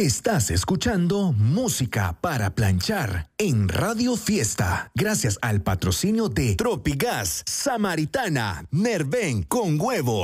Estás escuchando Música para Planchar en Radio Fiesta, gracias al patrocinio de Tropigas, Samaritana, Nerven con huevos.